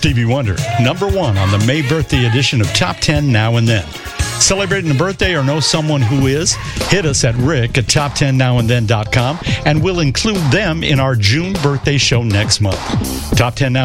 Stevie Wonder, number 1 on the May birthday edition of Top 10 Now and Then. Celebrating a birthday or know someone who is? Hit us at rick@top10nowandthen.com, and we'll include them in our June birthday show next month. Top 10 Now